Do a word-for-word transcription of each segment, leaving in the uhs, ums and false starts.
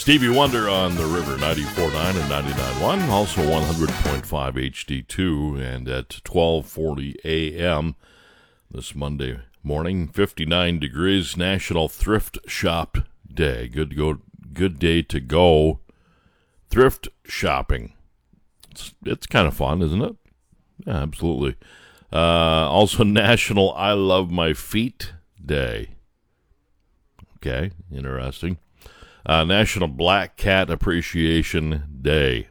Stevie Wonder on the River, ninety-four point nine and ninety-nine point one, also one hundred point five H D two, and at twelve forty a.m. this Monday morning, fifty-nine degrees, National Thrift Shop Day. Good go, good day to go thrift shopping. It's, it's kind of fun, isn't it? Yeah, absolutely. Uh, also, National I Love My Feet Day. Okay, interesting. Uh, National Black Cat Appreciation Day.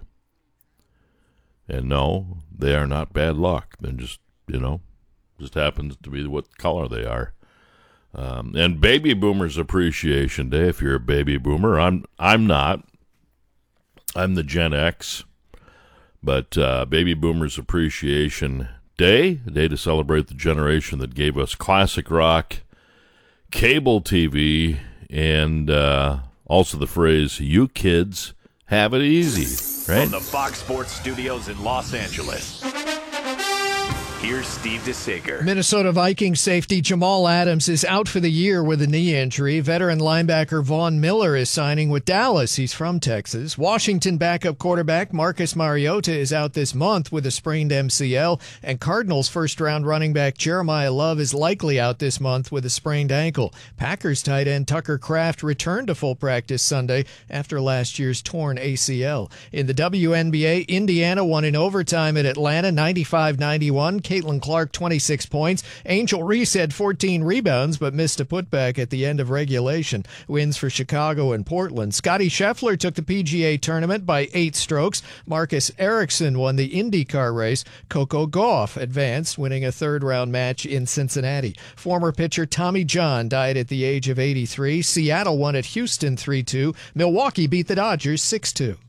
And no, they are not bad luck. They're just, you know, just happens to be what color they are. Um, and Baby Boomers Appreciation Day, if you're a baby boomer. I'm I'm not. I'm the Gen X. But uh, Baby Boomers Appreciation Day, a day to celebrate the generation that gave us classic rock, cable T V, and uh, also the phrase, you kids have it easy, right? From the Fox Sports Studios in Los Angeles, here's Steve DeSager. Minnesota Vikings safety Jamal Adams is out for the year with a knee injury. Veteran linebacker Vaughn Miller is signing with Dallas. He's from Texas. Washington backup quarterback Marcus Mariota is out this month with a sprained M C L. And Cardinals first-round running back Jeremiah Love is likely out this month with a sprained ankle. Packers tight end Tucker Kraft returned to full practice Sunday after last year's torn A C L. In the W N B A, Indiana won in overtime at Atlanta, ninety-five ninety-one. Caitlin Clark, twenty-six points. Angel Reese had fourteen rebounds, but missed a putback at the end of regulation. Wins for Chicago and Portland. Scottie Scheffler took the P G A tournament by eight strokes. Marcus Ericsson won the IndyCar race. Coco Gauff advanced, winning a third-round match in Cincinnati. Former pitcher Tommy John died at the age of eighty-three. Seattle won at Houston three two. Milwaukee beat the Dodgers six two.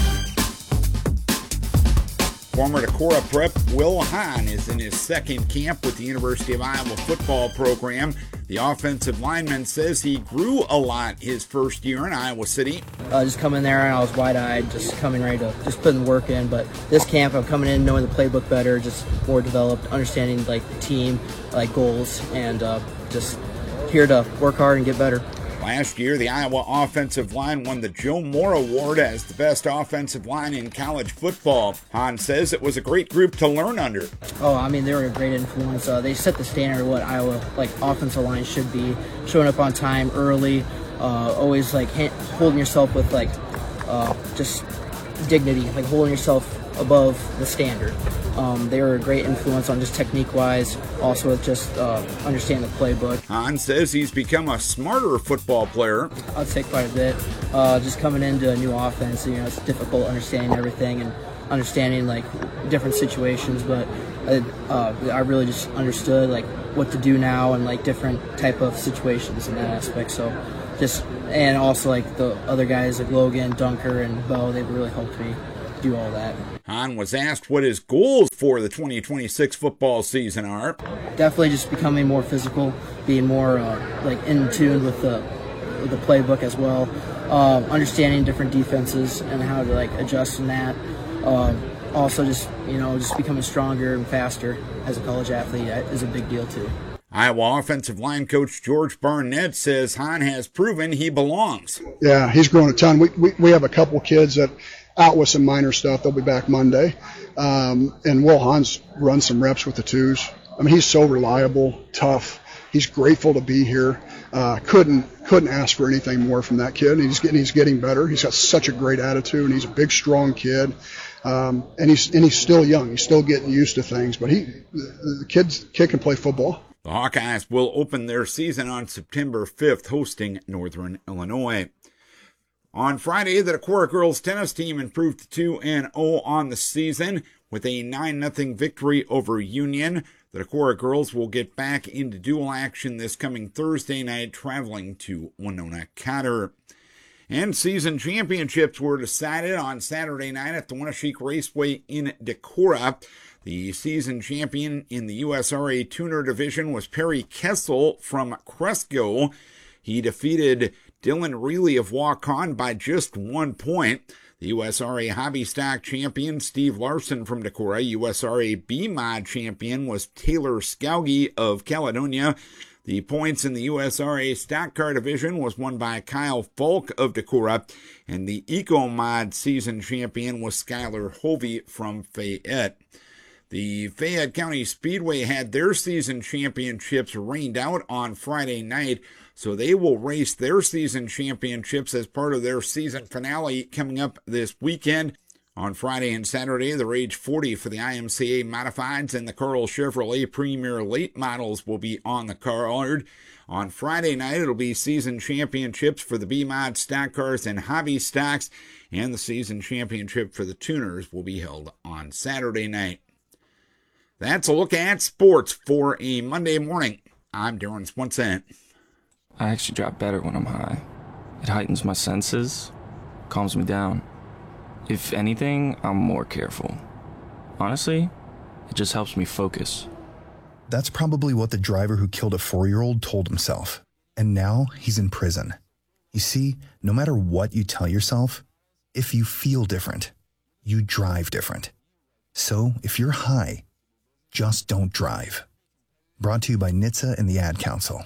Former Decorah Prep Will Hahn is in his second camp with the University of Iowa football program. The offensive lineman says he grew a lot his first year in Iowa City. Uh, just coming there and I was wide-eyed, just coming ready to just putting the work in. But this camp, I'm coming in knowing the playbook better, just more developed, understanding like the team, like goals, and uh, just here to work hard and get better. Last year, the Iowa offensive line won the Joe Moore Award as the best offensive line in college football. Hahn says it was a great group to learn under. Oh, I mean, they were a great influence. Uh, they set the standard of what Iowa like offensive line should be, showing up on time early, uh, always like hand, holding yourself with like uh, just dignity, like holding yourself above the standard. Um, they were a great influence on just technique-wise, also with just uh, understanding the playbook. Hahn says he's become a smarter football player. I'd say quite a bit. Uh, just coming into a new offense, you know, it's difficult understanding everything and understanding like different situations, but I, uh, I really just understood like what to do now and like different type of situations in that aspect. So just, and also like the other guys like Logan, Dunker, and Bo, they've really helped me do all that. Hahn was asked what his goals for the twenty twenty-six football season are. Definitely just becoming more physical, being more uh, like in tune with the with the playbook as well, uh, understanding different defenses and how to like adjust in that. Uh, also, just you know, just becoming stronger and faster as a college athlete is a big deal too. Iowa offensive line coach George Barnett says Hahn has proven he belongs. Yeah, he's grown a ton. We we, we have a couple kids that out with some minor stuff. They'll be back Monday. Um, and Will Hahn's run some reps with the twos. I mean, he's so reliable, tough. He's grateful to be here. Uh, couldn't couldn't ask for anything more from that kid. He's getting he's getting better. He's got such a great attitude, and he's a big, strong kid. Um, and he's and he's still young. He's still getting used to things. But he the, the kid's kid can play football. The Hawkeyes will open their season on September fifth, hosting Northern Illinois. On Friday, the Decorah girls tennis team improved to two and oh on the season with a nine nothing victory over Union. The Decorah girls will get back into dual action this coming Thursday night, traveling to Winona Cotter. And season championships were decided on Saturday night at the Winneshiek Raceway in Decorah. The season champion in the U S R A Tuner Division was Perry Kessel from Cresco. He defeated Dylan Reilly of Waukon by just one point. The U S R A Hobby Stock champion Steve Larson from Decorah. U S R A B-Mod champion was Taylor Skauge of Caledonia. The points in the U S R A Stock Car Division was won by Kyle Falk of Decorah, and the EcoMod season champion was Skylar Hovey from Fayette. The Fayette County Speedway had their season championships rained out on Friday night, so they will race their season championships as part of their season finale coming up this weekend. On Friday and Saturday, the Rage forty for the I M C A Modifieds and the Carl Chevrolet Premier Late Models will be on the card. On Friday night, it'll be season championships for the B-Mod Stock Cars and Hobby Stocks, and the season championship for the Tuners will be held on Saturday night. That's a look at sports for a Monday morning. I'm Darren Swenson. I actually drive better when I'm high. It heightens my senses, calms me down. If anything, I'm more careful. Honestly, it just helps me focus. That's probably what the driver who killed a four-year-old told himself. And now he's in prison. You see, no matter what you tell yourself, if you feel different, you drive different. So if you're high, just don't drive. Brought to you by N H T S A and the Ad Council.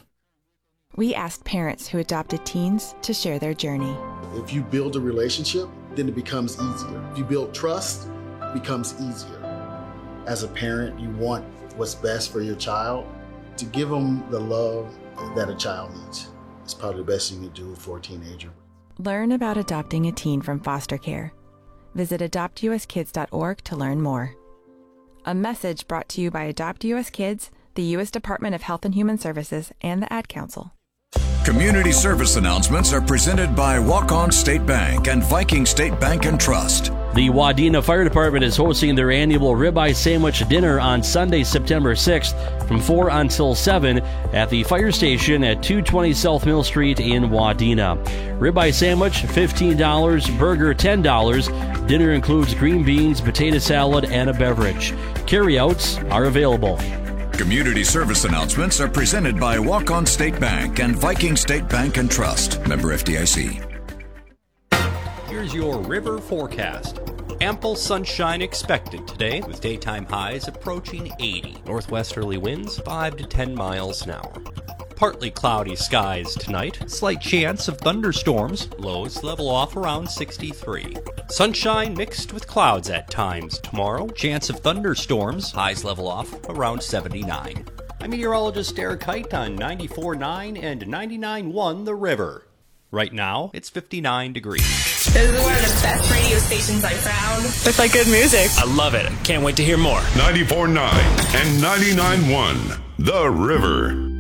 We asked parents who adopted teens to share their journey. If you build a relationship, then it becomes easier. If you build trust, it becomes easier. As a parent, you want what's best for your child. To give them the love that a child needs is probably the best thing you can do for a teenager. Learn about adopting a teen from foster care. Visit adopt u s kids dot org to learn more. A message brought to you by Adopt U S Kids, the U S Department of Health and Human Services, and the Ad Council. Community service announcements are presented by Walk-On State Bank and Viking State Bank and Trust. The Wadena Fire Department is hosting their annual ribeye sandwich dinner on Sunday, September sixth from four until seven at the fire station at two twenty South Mill Street in Wadena. Ribeye sandwich, fifteen dollars, burger, ten dollars. Dinner includes green beans, potato salad, and a beverage. Carryouts are available. Community service announcements are presented by Walk-On State Bank and Viking State Bank and Trust. Member F D I C. Here's your river forecast. Ample sunshine expected today with daytime highs approaching eighty. Northwesterly winds five to ten miles an hour. Partly cloudy skies tonight. Slight chance of thunderstorms. Lows level off around sixty-three. Sunshine mixed with clouds at times tomorrow. Chance of thunderstorms. Highs level off around seventy-nine. I'm meteorologist Derek Height on ninety-four point nine and ninety-nine point one The River. Right now, it's fifty-nine degrees. This is one of the best radio stations I've found. With like good music. I love it. Can't wait to hear more. ninety-four point nine and ninety-nine point one The River.